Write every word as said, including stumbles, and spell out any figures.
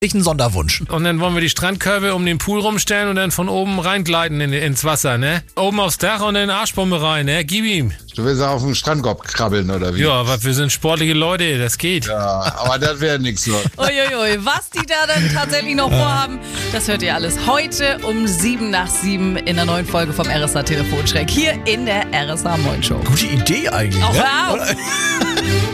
Ich einen Sonderwunsch. Und dann wollen wir die Strandkörbe um den Pool rumstellen und dann von oben reingleiten in, ins Wasser, ne? Oben aufs Dach und dann Arschbombe rein, ne? Gib ihm. Du willst auch auf den Strandkorb krabbeln, oder wie? Ja, aber wir sind sportliche Leute, das geht. Ja, aber das wäre nichts so. Uiuiui, was die da dann tatsächlich noch vorhaben, das hört ihr alles heute um sieben nach sieben in der neuen Folge vom R S A Telefonschreck hier in der R S A Moin Show. Gute Idee eigentlich, Auch ne? hör auf.